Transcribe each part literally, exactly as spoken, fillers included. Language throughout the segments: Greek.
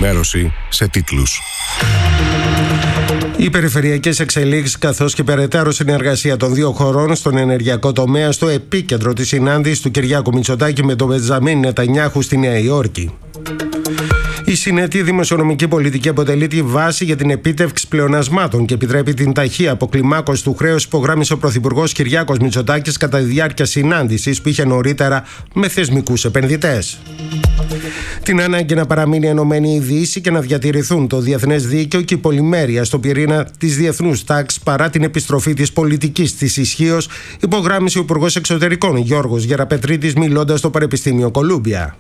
ενημέρωση σε τίτλους. Οι περιφερειακές εξελίξεις καθώς και περαιτέρω συνεργασία των δύο χωρών στον ενεργειακό τομέα στο επίκεντρο της συνάντησης του Κυριάκου Μητσοτάκη με τον Μπεντζαμίν Νετανιάχου στη Νέα Υόρκη. Η συνετή δημοσιονομική πολιτική αποτελεί τη βάση για την επίτευξη πλεονασμάτων και επιτρέπει την ταχεία αποκλιμάκωση του χρέους, υπογράμμισε ο Πρωθυπουργός Κυριάκος Μητσοτάκης κατά τη διάρκεια συνάντησης που είχε νωρίτερα με θεσμικούς επενδυτές. Την ανάγκη να παραμείνει ενωμένη η Δύση και να διατηρηθούν το διεθνές δίκαιο και η πολυμέρεια στο πυρήνα της διεθνούς τάξης παρά την επιστροφή της πολιτικής της ισχύως, υπογράμμισε ο Υπουργός Εξωτερικών Γιώργος Γεραπετρίτης μιλώντας στο Πανεπιστήμιο Κολούμπια.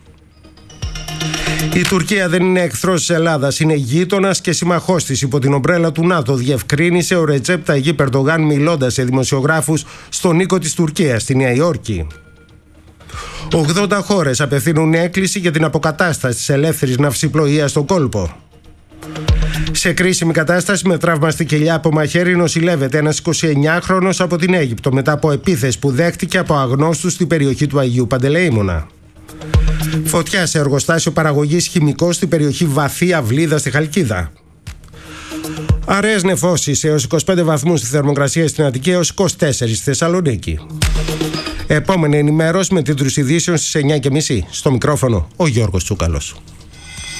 Η Τουρκία δεν είναι εχθρός της Ελλάδας, είναι γείτονας και συμμαχός της υπό την ομπρέλα του ΝΑΤΟ, διευκρίνησε ο Ρετζέπ Ταγίπ Ερντογάν μιλώντας σε δημοσιογράφους στον οίκο της Τουρκίας στη Νέα Υόρκη. ογδόντα χώρες απευθύνουν έκκληση για την αποκατάσταση της ελεύθερης ναυσιπλοείας στον κόλπο. Σε κρίσιμη κατάσταση με τραύμα στη κοιλιά από μαχαίρι νοσηλεύεται ένας εικοσιεννιάχρονος από την Αίγυπτο μετά από επίθεση που δέχτηκε από αγνώστους στην περιοχή του Αγίου Παντελεήμωνα. Φωτιά σε εργοστάσιο παραγωγής χημικών στην περιοχή Βαθύ Αυλίδα στη Χαλκίδα. Αραιές νεφώσεις έως είκοσι πέντε βαθμούς στη θερμοκρασία στην Αττική έως είκοσι τέσσερα στη Θεσσαλονίκη. Επόμενη ενημέρωση με τίτλους ειδήσεων στις εννιά και μισή. Στο μικρόφωνο ο Γιώργος Τσούκαλος.